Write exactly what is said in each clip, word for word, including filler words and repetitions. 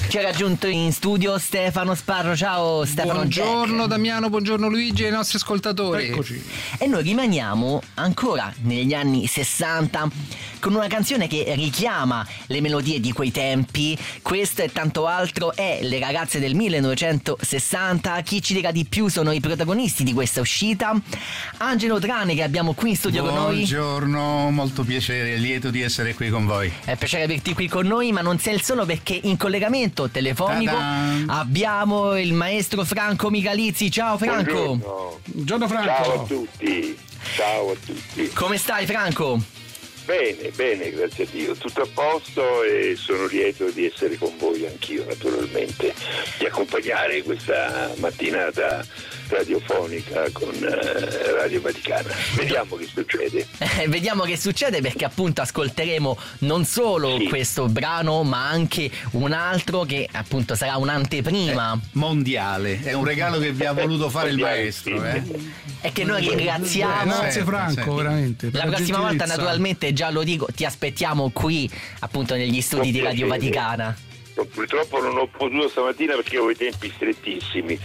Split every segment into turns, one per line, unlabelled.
Ci ha raggiunto in studio Stefano Sparro. Ciao Stefano.
Buongiorno
Jack.
Damiano, buongiorno Luigi e ai nostri ascoltatori.
Eccoci.
E noi rimaniamo ancora negli anni sessanta con una canzone che richiama le melodie di quei tempi. Questo e tanto altro è Le ragazze del millenovecentosessanta. Chi ci dirà di più sono i protagonisti di questa uscita. Angelo Trane, che abbiamo qui in studio con noi.
Buongiorno, molto piacere, lieto di essere qui con voi.
È un piacere averti qui con noi, ma non sei il solo, perché in collegamento telefonico
Ta-da!
abbiamo il maestro Franco Micalizzi. Ciao Franco.
Buongiorno.
Buongiorno Franco.
Ciao a tutti. Ciao a tutti.
Come stai Franco?
Bene, bene, grazie a Dio. Tutto a posto e sono lieto di essere con voi anch'io, naturalmente, di accompagnare questa mattinata radiofonica con eh, Radio Vaticana. Vediamo che succede.
Eh, vediamo che succede, perché appunto ascolteremo non solo
Sì.
questo brano, ma anche un altro che appunto sarà un'anteprima.
Mondiale, è un regalo che vi ha voluto fare il
Mondiale,
maestro.
sì.
Eh?
E che noi ringraziamo.
Eh,
Grazie
sì,
Franco,
sì.
veramente. per
La prossima volta
gentilezza.
naturalmente, già lo dico, ti aspettiamo qui appunto negli studi di Radio
piacere.
Vaticana.
Purtroppo non ho potuto stamattina perché ho i tempi strettissimi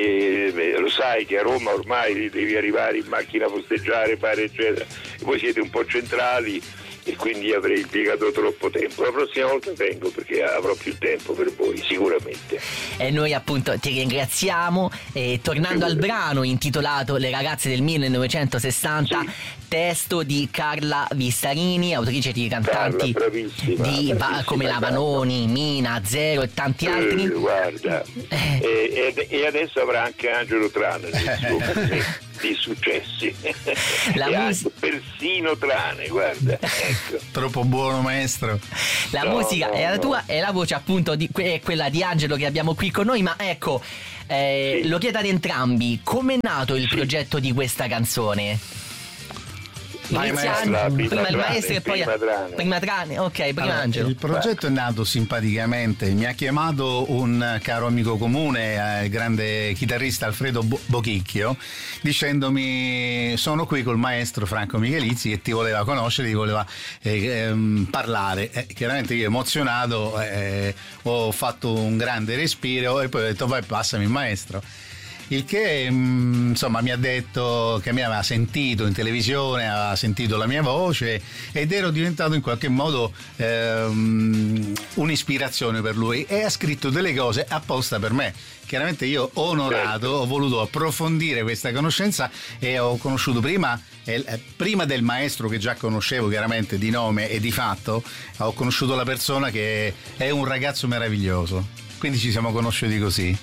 e beh, lo sai che a Roma ormai devi arrivare in macchina a posteggiare, fare eccetera, e voi siete un po' centrali e quindi avrei impiegato troppo tempo. La prossima volta vengo perché avrò più tempo per voi sicuramente.
E noi appunto ti ringraziamo. E tornando al brano intitolato Le ragazze del millenovecentosessanta,
Sì.
testo di Carla Vistarini, autrice di cantanti
Carla, bravissima,
di va-
bravissima
come la
Carla.
Vanoni, Mina, Zero e tanti
Eh,
altri.
guarda,
Eh.
e, e- e adesso avrà anche Angelo Trane nel suo carnet di successi.
La
e
mus-
anche persino Trane, guarda, ecco.
Troppo buono maestro.
La
No,
musica
no,
è la
no.
tua e la voce appunto di, que- è quella di Angelo, che abbiamo qui con noi. Ma ecco, eh,
Sì.
lo chiedo ad entrambi: com'è nato il
Sì.
progetto di questa canzone?
Vai,
Iniziando-
maestro.
prima,
Prima
il
Trane,
maestro e poi
prima Trane.
prima Trane. Ok, prima
Allora,
Angelo.
il progetto è nato simpaticamente, mi ha chiamato un caro amico comune, eh, il grande chitarrista Alfredo Bo- Bochicchio, dicendomi: sono qui col maestro Franco Michelizzi che ti voleva conoscere, ti voleva eh, ehm, parlare. Eh, chiaramente io emozionato eh, ho fatto un grande respiro e poi ho detto: vai, passami il maestro. Il che mh, insomma mi ha detto che mi aveva sentito in televisione, aveva sentito la mia voce ed ero diventato in qualche modo ehm, un'ispirazione per lui, e ha scritto delle cose apposta per me. Chiaramente io, onorato, ho voluto approfondire questa conoscenza e ho conosciuto prima, eh, prima del maestro che già conoscevo chiaramente di nome e di fatto, ho conosciuto la persona che è un ragazzo meraviglioso. Quindi ci siamo conosciuti così.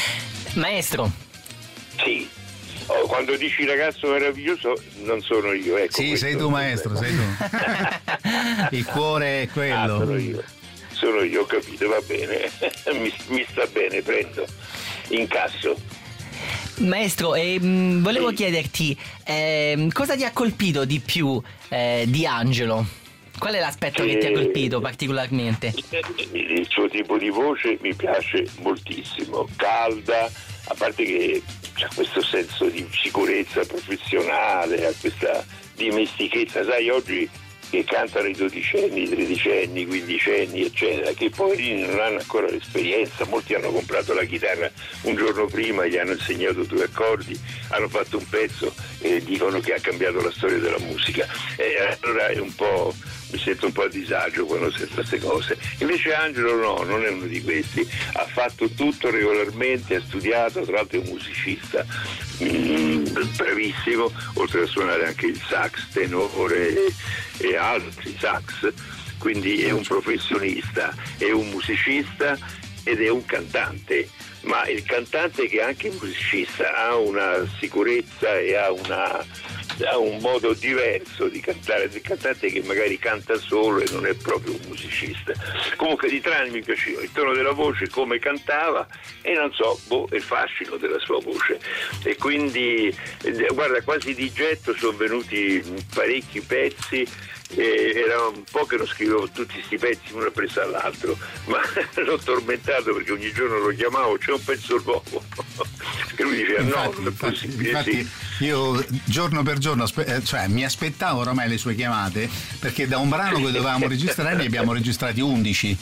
Maestro,
Sì. Oh, quando dici ragazzo meraviglioso non sono io, ecco.
Sì,
questo
sei
è
tu
il
maestro, sei
problema.
tu. Il cuore è
Ah,
quello.
sono io. Sono io, ho capito, va bene. mi, mi sta bene, prendo. Incasso.
maestro, eh, mh, volevo
Sì.
chiederti ehm, cosa ti ha colpito di più eh, di Angelo? Qual è l'aspetto che ti ha
Eh,
colpito particolarmente?
Il suo tipo di voce mi piace moltissimo, calda, a parte che ha questo senso di sicurezza professionale, ha questa dimestichezza, sai, oggi che cantano i dodicenni, i tredicenni, quindicenni, eccetera, che poverini non hanno ancora l'esperienza, molti hanno comprato la chitarra un giorno prima, gli hanno insegnato due accordi, hanno fatto un pezzo e dicono che ha cambiato la storia della musica. E allora è un po', mi sento un po' a disagio quando sento queste cose. Invece Angelo no, non è uno di questi, ha fatto tutto regolarmente, ha studiato, tra l'altro è un musicista mm, bravissimo, oltre a suonare anche il sax tenore e, e altri sax, quindi è un professionista, è un musicista ed è un cantante, ma il cantante che è anche musicista ha una sicurezza e ha una ha un modo diverso di cantare del cantante che magari canta solo e non è proprio un musicista. Comunque di Trani mi piaceva il tono della voce, come cantava e non so, boh, il fascino della sua voce, e quindi eh, guarda, quasi di getto sono venuti parecchi pezzi. E era un po' che non scrivevo tutti questi pezzi uno preso all'altro, ma l'ho tormentato perché ogni giorno lo chiamavo, c'è un pezzo nuovo e lui diceva
Infatti,
no, non è
infatti,
possibile.
infatti
sì.
io giorno per giorno aspe- cioè, mi aspettavo ormai le sue chiamate, perché da un brano che dovevamo registrare ne abbiamo registrati undici.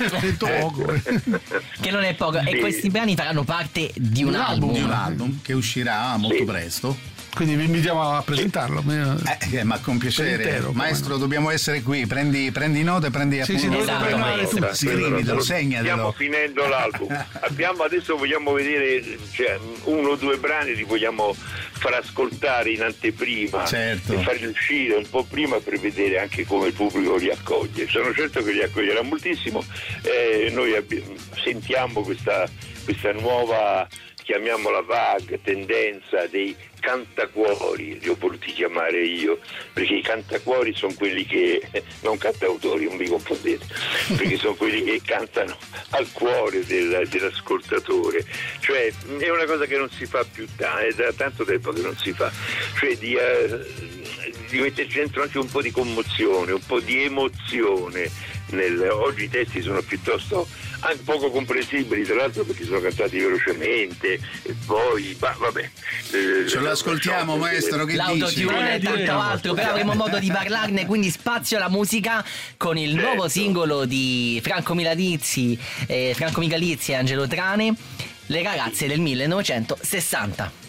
Che non è poco. E questi brani faranno parte di un,
un
album.
album di un album che uscirà molto
sì.
presto.
Quindi vi invitiamo a presentarlo.
Eh, eh, ma con piacere.
intero,
Maestro, dobbiamo essere qui. Prendi, prendi note, prendi
Sì, sì,
appunti.
esatto, maestro.
Scrivitelo, segnatelo.
Stiamo finendo l'album. Abbiamo adesso vogliamo vedere, cioè, uno o due brani li vogliamo far ascoltare in anteprima,
certo.
e farli uscire un po' prima per vedere anche come il pubblico li accoglie. Sono certo che li accoglierà moltissimo. Eh, noi abbiamo, sentiamo questa, questa nuova, chiamiamola vaga, tendenza dei cantacuori, li ho voluti chiamare io, perché i cantacuori sono quelli che, non cantautori, non vi confondete, perché sono quelli che cantano al cuore del, dell'ascoltatore, cioè è una cosa che non si fa più da, è da tanto tempo che non si fa, cioè di, uh, di metterci dentro anche un po' di commozione, un po' di emozione. Nel, oggi i testi sono piuttosto anche poco comprensibili, tra l'altro perché sono cantati velocemente e poi bah, vabbè eh,
ce lo ascoltiamo, maestro, che
l'autotune e tanto altro, però avremo modo di parlarne, quindi spazio alla musica con il
certo.
nuovo singolo di Franco Milalizzi, eh, Franco Migalizzi e Angelo Trane, Le ragazze del millenovecentosessanta.